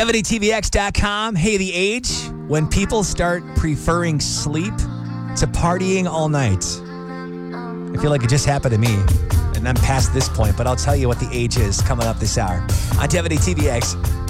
DevityTVX.com. Hey, the age when people start preferring sleep to partying all night. I feel like it just happened to me, and I'm past this point, but I'll tell you what the age is coming up this hour on Devity TVX.